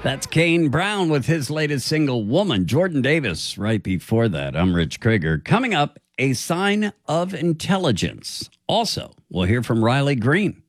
That's Kane Brown with his latest single, Woman. Jordan Davis right before that. I'm Rich Krieger. Coming up, a sign of intelligence. Also, we'll hear from Riley Green.